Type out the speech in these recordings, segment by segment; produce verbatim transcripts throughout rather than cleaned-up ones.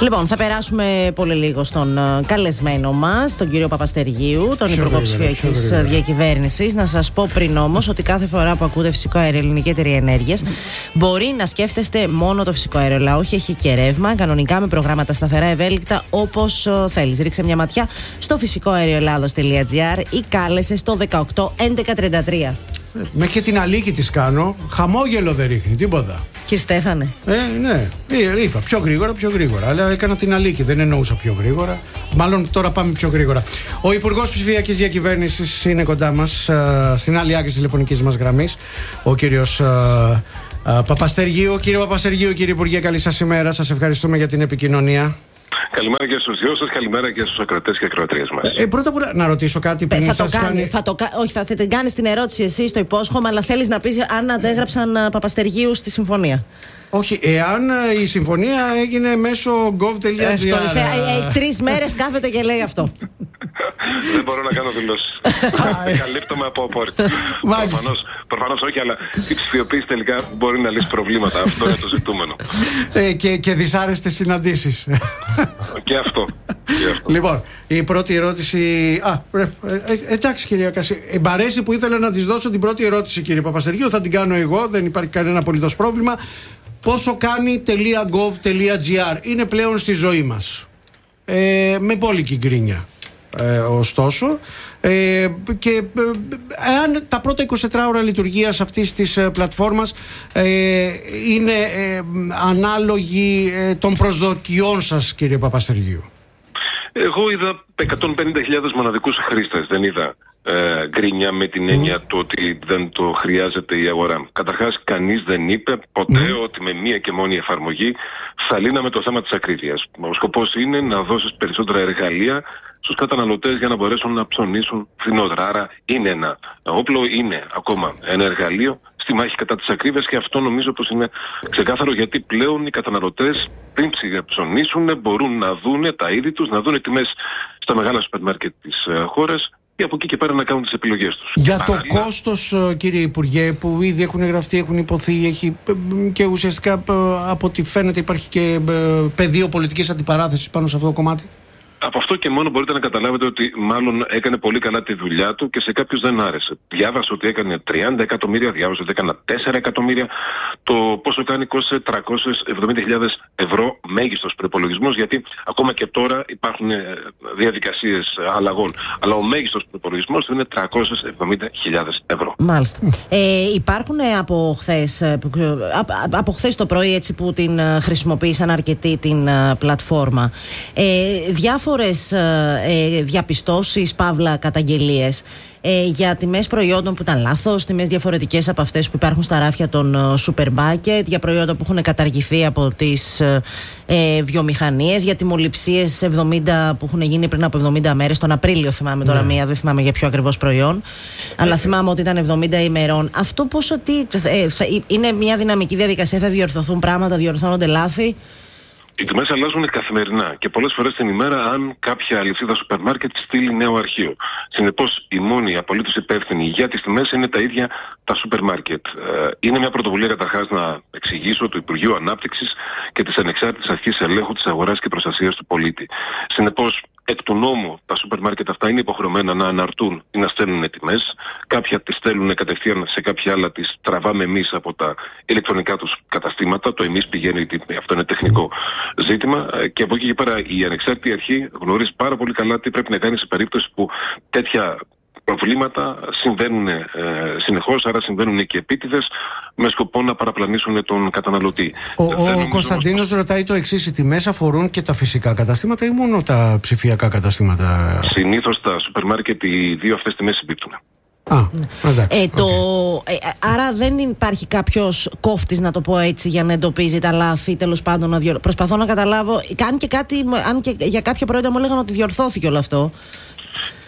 Λοιπόν, θα περάσουμε πολύ λίγο στον καλεσμένο μας, τον κύριο Παπαστεργίου, τον Υπουργό Ψηφιακής Διακυβέρνησης. Να σας πω πριν όμως ότι κάθε φορά που ακούτε φυσικό αέριο, Ελληνική Εταιρεία Ενέργειας, μπορεί να σκέφτεστε μόνο το φυσικό αέριο, αλλά όχι, έχει και ρεύμα, κανονικά με προγράμματα σταθερά, ευέλικτα, όπως θέλεις. Ρίξε μια ματιά στο φυσικό αέριο ελλάδος τελεία τζι άρ ή κάλεσε στο δεκαοκτώ έντεκα τριάντα τρία. Με και την αλήκη της κάνω, χαμόγελο δεν ρίχνει, τίποτα. Κύριε Στέφανε. Ε, ναι, είπα πιο γρήγορα, πιο γρήγορα. Αλλά έκανα την αλήκη, δεν εννοούσα πιο γρήγορα. Μάλλον τώρα πάμε πιο γρήγορα. Ο Υπουργός Ψηφιακής Διακυβέρνησης είναι κοντά μας, στην άλλη άκρη της τηλεφωνικής μας γραμμής, ο κύριος Παπαστεργίου. Κύριε Παπαστεργίου, κύριε Υπουργέ, καλή σας ημέρα. Σας ευχαριστούμε για την επικοινωνία. Καλημέρα και στους δυο σας, καλημέρα και στους ακροατές και ακροατρίες μας. Ε, πρώτα απ' όλα να ρωτήσω κάτι πριν θα σας το κάνει, κάνει... θα το, όχι, θα την κάνεις την ερώτηση εσύ, το υπόσχομαι, αλλά θέλεις να πεις αν αντέγραψαν Παπαστεργίου στη συμφωνία. Όχι, εάν η συμφωνία έγινε μέσω gov τελεία τζι άρ. Ε, ε, ε, τρεις μέρες κάθεται και λέει αυτό. Δεν μπορώ να κάνω δηλώσεις. Καλύπτομαι από απόρριτο. Προφανώς όχι, αλλά η ψηφιοποίηση τελικά μπορεί να λύσει προβλήματα. Αυτό είναι το ζητούμενο. Ε, και, και δυσάρεστες συναντήσεις. Και αυτό. Και αυτό. Λοιπόν, η πρώτη ερώτηση. Α, ε, ε, εντάξει, κυρία Κασί. Ε, μ' αρέσει που ήθελα να της δώσω την πρώτη ερώτηση, κύριε Παπαστεργίου. Θα την κάνω εγώ, δεν υπάρχει κανένα απολύτως πρόβλημα. Πόσο κάνει .gov τελεία τζι άρ είναι πλέον στη ζωή μας. Ε, με πόλικη γκρίνια. Ε, ωστόσο, ε, και ε, εάν τα πρώτα είκοσι τέσσερις ώρα λειτουργίας αυτής της ε, πλατφόρμας ε, είναι ε, ανάλογη ε, των προσδοκιών σας, κύριε Παπαστεργίου. Εγώ είδα εκατόν πενήντα χιλιάδες μοναδικούς χρήστες, δεν είδα ε, γκρίνια με την έννοια mm. του ότι δεν το χρειάζεται η αγορά. Καταρχάς, κανείς δεν είπε ποτέ mm. ότι με μία και μόνη εφαρμογή θα λύναμε το θέμα της ακρίβειας. Ο σκοπός είναι να δώσεις περισσότερα εργαλεία στους καταναλωτές για να μπορέσουν να ψωνίσουν φθηνότερα. Άρα είναι ένα όπλο, είναι ακόμα ένα εργαλείο στη μάχη κατά της ακρίβειας, και αυτό νομίζω πως είναι ξεκάθαρο, γιατί πλέον οι καταναλωτές πριν ψωνίσουν μπορούν να δούνε τα είδη τους, να δούνε τιμές στα μεγάλα σούπερ μάρκετ της χώρας και από εκεί και πέρα να κάνουν τις επιλογές τους. Για το Παράλληλα... κόστος, κύριε Υπουργέ, που ήδη έχουν γραφτεί, έχουν υποθεί, έχει, και ουσιαστικά από ό,τι φαίνεται υπάρχει και πεδίο πολιτικής αντιπαράθεσης πάνω σε αυτό το κομμάτι. Από αυτό και μόνο μπορείτε να καταλάβετε ότι μάλλον έκανε πολύ καλά τη δουλειά του και σε κάποιους δεν άρεσε. Διάβασε ότι έκανε τριάντα εκατομμύρια, διάβασε ότι έκανε τέσσερα εκατομμύρια. Το πόσο κάνει κόστησε τριακόσιες εβδομήντα χιλιάδες ευρώ μέγιστος προϋπολογισμός, γιατί ακόμα και τώρα υπάρχουν διαδικασίες αλλαγών. Αλλά ο μέγιστος προϋπολογισμός είναι τριακόσιες εβδομήντα χιλιάδες ευρώ. Μάλιστα. Ε, υπάρχουν από χθες, από χθες το πρωί, έτσι, που την χρησιμοποίησαν αρκετή την πλατφόρμα, ε, διάφορα Ε, διαπιστώσεις, παύλα καταγγελίες ε, για τιμές προϊόντων που ήταν λάθος, τιμές διαφορετικές από αυτές που υπάρχουν στα ράφια των σούπερ μάρκετ, για προϊόντα που έχουν καταργηθεί από τις ε, βιομηχανίες, για τιμοληψίες εβδομήντα που έχουν γίνει πριν από εβδομήντα μέρες, τον Απρίλιο θυμάμαι τώρα, ναι. μία, δεν θυμάμαι για ποιο ακριβώς προϊόν, αλλά θυμάμαι ότι ήταν εβδομήντα ημερών. Αυτό πόσο τι, ε, θα, είναι μια δυναμική διαδικασία, θα διορθωθούν πράγματα, διορθώνονται λάθη? Οι τιμές αλλάζουν καθημερινά και πολλές φορές την ημέρα, αν κάποια αλυσίδα σούπερ μάρκετ στείλει νέο αρχείο. Συνεπώς, η μόνη απολύτως υπεύθυνη για τις τιμές είναι τα ίδια τα σούπερ μάρκετ. Είναι μια πρωτοβουλία, καταρχάς, να εξηγήσω, του Υπουργείου Ανάπτυξης και της Ανεξάρτητης Αρχής Ελέγχου της Αγοράς και Προστασίας του Πολίτη. Συνεπώς, εκ του νόμου, τα σούπερ μάρκετ αυτά είναι υποχρεωμένα να αναρτούν ή να στέλνουν τιμές. Κάποια τις στέλνουν κατευθείαν, σε κάποια άλλα τις τραβάμε εμείς από τα ηλεκτρονικά τους καταστήματα. Το εμείς πηγαίνει, αυτό είναι τεχνικό ζήτημα. Και από εκεί και πέρα η Ανεξάρτητη Αρχή γνωρίζει πάρα πολύ καλά τι πρέπει να κάνει σε περίπτωση που τέτοια προβλήματα συμβαίνουν ε, συνεχώς, άρα συμβαίνουν και επίτηδες, με σκοπό να παραπλανήσουν τον καταναλωτή. Ο, ο, ο Κωνσταντίνος ρωτάει το εξής: οι τιμές αφορούν και τα φυσικά καταστήματα ή μόνο τα ψηφιακά καταστήματα? Συνήθως τα σούπερ μάρκετ οι δύο αυτές τιμές συμπίπτουν. Α, εντάξει, ε, το, okay. ε, άρα δεν υπάρχει κάποιος κόφτης, να το πω έτσι, για να εντοπίζει τα λάθη, τέλος πάντων να διορ... Προσπαθώ να καταλάβω, αν και, κάτι, αν και για κάποια προϊόντα μου έλεγαν ότι διορθώθηκε όλο αυτό.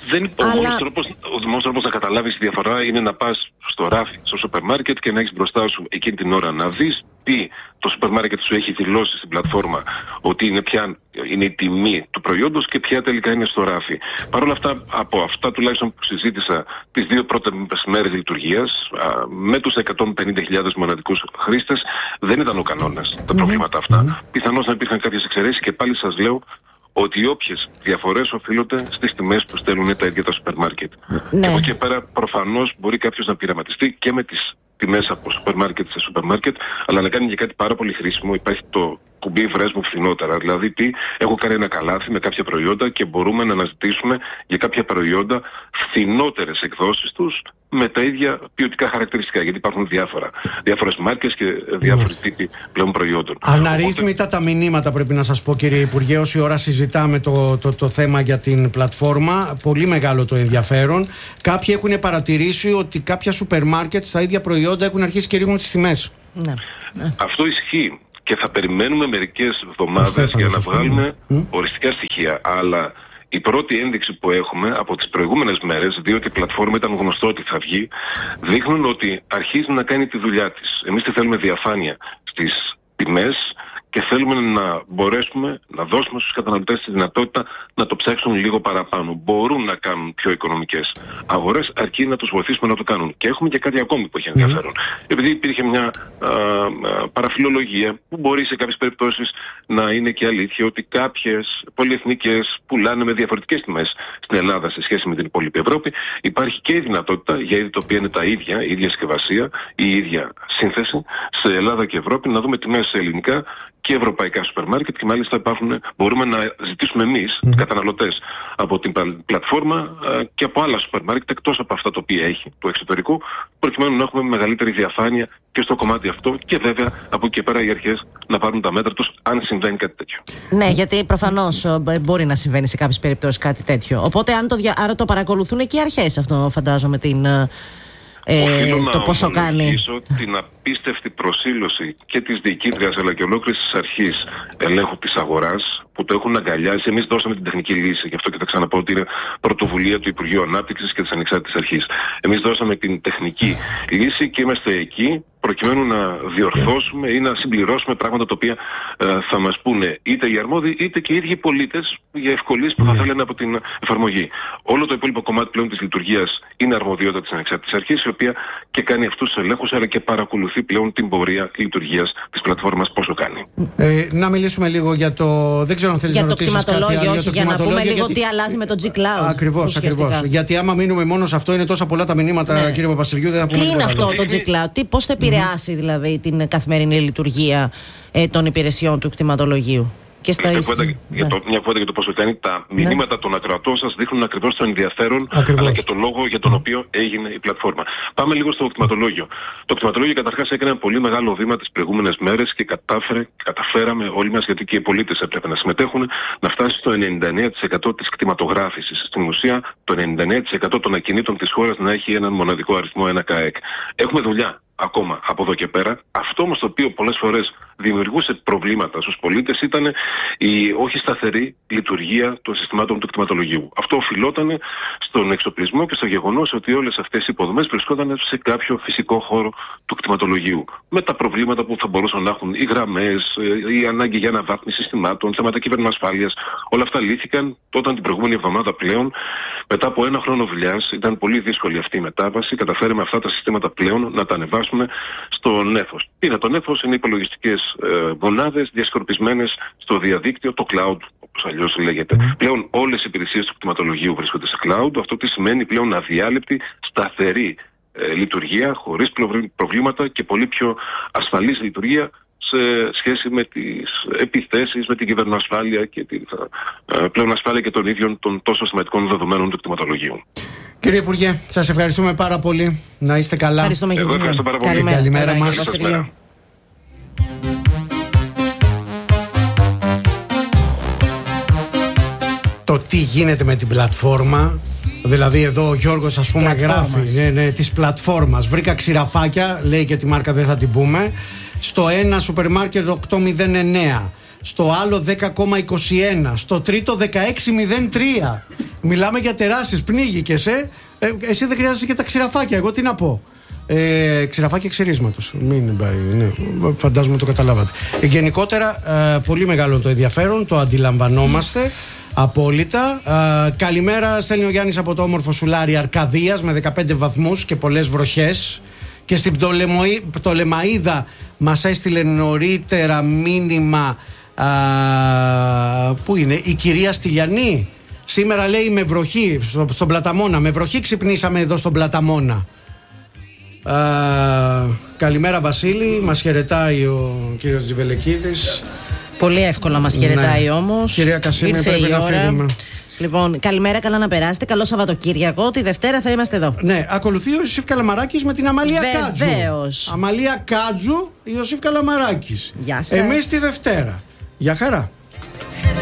Δεν, Αλλά... ο μόνος τρόπος, ο μόνος τρόπος να καταλάβεις τη διαφορά είναι να πας στο ράφι, στο σούπερ μάρκετ και να έχεις μπροστά σου εκείνη την ώρα να δεις τι το σούπερ μάρκετ σου έχει δηλώσει στην πλατφόρμα ότι είναι, ποια είναι η τιμή του προϊόντος και ποια τελικά είναι στο ράφι. Παρ' όλα αυτά, από αυτά τουλάχιστον που συζήτησα τις δύο πρώτες μέρες λειτουργίας, με τους εκατόν πενήντα χιλιάδες μοναδικούς χρήστες, δεν ήταν ο κανόνας τα προβλήματα αυτά. Mm-hmm. Πιθανώς να υπήρχαν κάποιες εξαιρέσεις και πάλι σας λέω ότι οι όποιες διαφορές οφείλονται στις τιμές που στέλνουν τα ίδια τα σούπερ μάρκετ. Ναι. Και από εκεί πέρα προφανώς μπορεί κάποιος να πειραματιστεί και με τις τιμές από σούπερ μάρκετ σε σούπερ μάρκετ, αλλά να κάνει και κάτι πάρα πολύ χρήσιμο. Υπάρχει το κουμπί βρες μου φθηνότερα. Δηλαδή, τι, έχω κάνει ένα καλάθι με κάποια προϊόντα και μπορούμε να αναζητήσουμε για κάποια προϊόντα φθηνότερες εκδόσεις τους με τα ίδια ποιοτικά χαρακτηριστικά. Γιατί υπάρχουν διάφορα. Διάφορες μάρκες και διάφοροι τύποι πλέον προϊόντων. Αναρρύθμιτα τα μηνύματα, πρέπει να σας πω, κύριε Υπουργέ, όση ώρα συζητάμε το, το, το θέμα για την πλατφόρμα. Πολύ μεγάλο το ενδιαφέρον. Κάποιοι έχουν παρατηρήσει ότι κάποια σούπερ μάρκετ στα ίδια προϊόντα έχουν αρχίσει και ρίχνουν τις τιμές. Ναι. Αυτό ισχύει. Και θα περιμένουμε μερικές εβδομάδες για να βγάλουμε mm. οριστικά στοιχεία. Αλλά η πρώτη ένδειξη που έχουμε από τις προηγούμενες μέρες, διότι η πλατφόρμα ήταν γνωστό ότι θα βγει, δείχνουν ότι αρχίζει να κάνει τη δουλειά της. Εμείς θέλουμε διαφάνεια στις τιμές και θέλουμε να μπορέσουμε να δώσουμε στους καταναλωτές τη δυνατότητα να το ψάξουν λίγο παραπάνω. Μπορούν να κάνουν πιο οικονομικές αγορές, αρκεί να τους βοηθήσουμε να το κάνουν. Και έχουμε και κάτι ακόμη που έχει ενδιαφέρον. Mm. Επειδή υπήρχε μια α, α, παραφιλολογία που μπορεί σε κάποιες περιπτώσεις να είναι και αλήθεια ότι κάποιες πολυεθνικές πουλάνε με διαφορετικές τιμές στην Ελλάδα σε σχέση με την υπόλοιπη Ευρώπη, υπάρχει και η δυνατότητα για είδη τα οποία είναι τα ίδια, η ίδια συσκευασία, η ίδια σύνθεση σε Ελλάδα και Ευρώπη, να δούμε τιμές σε ελληνικά και ευρωπαϊκά σούπερ μάρκετ και μάλιστα υπάρχουν, μπορούμε να ζητήσουμε εμείς, mm. οι καταναλωτές, από την πλατφόρμα α, και από άλλα σούπερ μάρκετ εκτός από αυτά τα οποία έχει το εξωτερικό, προκειμένου να έχουμε μεγαλύτερη διαφάνεια και στο κομμάτι αυτό και βέβαια από εκεί και πέρα οι αρχές να πάρουν τα μέτρα τους αν συμβαίνει κάτι τέτοιο. Ναι, γιατί προφανώς μπορεί να συμβαίνει σε κάποιες περιπτώσεις κάτι τέτοιο. Οπότε αν το, δια... άρα το παρακολουθούν και οι αρχές αυτό, φαντάζομαι, την... Ε, Οφείλω το να πόσο κάνει. την απίστευτη προσήλωση και της διοικήτριας αλλά και ολόκληρης της αρχής ελέγχου της αγοράς που το έχουν αγκαλιάσει. Εμείς δώσαμε την τεχνική λύση, γι' αυτό και θα ξαναπώ ότι είναι πρωτοβουλία του Υπουργείου Ανάπτυξης και της Ανεξάρτητης Αρχής. Εμείς δώσαμε την τεχνική λύση και είμαστε εκεί προκειμένου να διορθώσουμε ή να συμπληρώσουμε πράγματα τα οποία ε, θα μας πούνε είτε οι αρμόδιοι είτε και οι ίδιοι πολίτες για ευκολίες που θα θέλουν από την εφαρμογή. Όλο το υπόλοιπο κομμάτι πλέον της λειτουργίας είναι αρμοδιότητα της Ανεξάρτητης Αρχής, η οποία και κάνει αυτούς τους ελέγχους αλλά και παρακολουθεί πλέον την πορεία λειτουργίας της πλατφόρμας πόσο κάνει. Ε, να μιλήσουμε λίγο για το. Δεν ξέρω αν θέλεις για να το ρωτήσεις κάτι άλλο. Όχι, για, το για να πούμε λίγο γιατί... τι αλλάζει με το G-Cloud. Ακριβώς, ακριβώς. Γιατί άμα μείνουμε μόνο σε αυτό, είναι τόσα πολλά τα μηνύματα, ναι. κύριε Παπαστεριού, δεν θα πούμε. Τι είναι αυτό το G-Cloud, τι, πώς θα επηρεάσει mm-hmm. δηλαδή την καθημερινή λειτουργία ε, των υπηρεσιών του κτηματολογίου. Και στα μια, κουβέντα, ναι. για το, μια κουβέντα για το πόσο κάνει. Τα ναι. μηνύματα των ακροατών σας δείχνουν ακριβώς τον ενδιαφέρον ακριβώς. αλλά και τον λόγο για τον mm. οποίο έγινε η πλατφόρμα. Πάμε λίγο στο κτηματολόγιο. Το κτηματολόγιο καταρχάς έκανε ένα πολύ μεγάλο βήμα τις προηγούμενες μέρες και κατάφερε, καταφέραμε όλοι μας, γιατί και οι πολίτες έπρεπε να συμμετέχουν, να φτάσει στο ενενήντα εννέα τοις εκατό της κτηματογράφησης. Στην ουσία, το ενενήντα εννέα τοις εκατό των ακινήτων της χώρας να έχει έναν μοναδικό αριθμό, ένα ΚΑΕΚ. Έχουμε δουλειά ακόμα από εδώ και πέρα. Αυτό όμως το οποίο πολλές φορές δημιουργούσε προβλήματα στους πολίτες ήταν η όχι σταθερή λειτουργία των συστημάτων του κτηματολογίου. Αυτό οφειλόταν στον εξοπλισμό και στο γεγονός ότι όλες αυτές οι υποδομές βρισκόταν σε κάποιο φυσικό χώρο του κτηματολογίου. Με τα προβλήματα που θα μπορούσαν να έχουν οι γραμμές, η ανάγκη για αναβάθμιση συστημάτων, θέματα κυβερνοασφάλειας. Όλα αυτά λύθηκαν όταν την προηγούμενη εβδομάδα πλέον, μετά από ένα χρόνο δουλειάς, ήταν πολύ δύσκολη αυτή η μετάβαση. Καταφέραμε αυτά τα συστήματα πλέον να τα ανεβάσουμε στο νέφος. Τι είναι το νέφος? Είναι υπολογιστικές ε, μονάδες διασκορπισμένες στο διαδίκτυο, το cloud, όπως αλλιώς λέγεται. Mm. Πλέον όλες οι υπηρεσίες του κτηματολογίου βρίσκονται σε cloud. Αυτό τι σημαίνει? Πλέον αδιάλειπτη, σταθερή ε, λειτουργία, χωρίς προβλήματα και πολύ πιο ασφαλής λειτουργία σε σχέση με τις επιθέσεις, με την κυβερνοασφάλεια και την ε, πλέον ασφάλεια και των ίδιων των τόσο σημαντικών δεδομένων του κτηματολογίου. Κύριε Υπουργέ, σας ευχαριστούμε πάρα πολύ. Να είστε καλά. Ευχαριστούμε, Εγώ ευχαριστώ πάρα πολύ. Καλημέρα, Καλημέρα μας. Το τι γίνεται με την πλατφόρμα, δηλαδή εδώ ο Γιώργος ας πούμε γράφει ναι, ναι, της πλατφόρμας. Βρήκα ξηραφάκια, λέει και τη μάρκα δεν θα την πούμε. Στο ένα σούπερ μάρκετ οκτώ μηδέν εννέα, στο άλλο δέκα κόμμα είκοσι ένα, στο τρίτο δεκαέξι μηδέν τρία. Μιλάμε για τεράστιες, πνίγηκες, ε. ε. Εσύ δεν χρειάζεσαι και τα ξηραφάκια. Εγώ τι να πω. Ε, ξηραφάκια ξυρίσματος. Μην πάει, ναι. Φαντάζομαι το καταλάβατε. Ε, γενικότερα, ε, πολύ μεγάλο το ενδιαφέρον, το αντιλαμβανόμαστε απόλυτα. Ε, καλημέρα, στέλνει ο Γιάννης από το όμορφο σουλάρι Αρκαδίας με δεκαπέντε βαθμούς και πολλές βροχές. Και στην Πτολεμοή, Πτολεμαΐδα μας έστειλε νωρίτερα μήνυμα. Α, πού είναι, η κυρία Στυλιανή. Σήμερα λέει με βροχή στο, στον Πλαταμόνα. Με βροχή ξυπνήσαμε εδώ στον Πλαταμόνα. Α, καλημέρα Βασίλη. Μας χαιρετάει ο κύριος Τζιβελεκίδης. Πολύ εύκολα μας χαιρετάει, ναι. Όμως κυρία Κασίμη, ήρθε πρέπει η να ώρα. φύγουμε. Λοιπόν, καλημέρα, καλά να περάσετε. Καλό Σαββατοκύριακο. Τη Δευτέρα θα είμαστε εδώ. Ναι, ακολουθεί ο Ιωσήφ Καλαμαράκης με την Αμαλία Κάτζου. Βεβαίως. Αμαλία Κάτζου, Ιωσήφ Καλαμαράκης. Γεια σας. Εμείς τη Δευτέρα. Γεια χαρά.